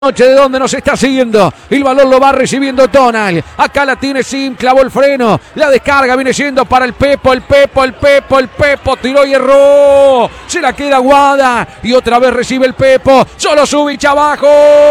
Noche de donde nos está siguiendo. El balón lo va recibiendo Tonal. Acá la tiene Sim, clavó el freno. La descarga viene yendo para el Pepo. El Pepo tiró y erró. Se la queda Guada. Y otra vez recibe el Pepo. Solo Zubich abajo.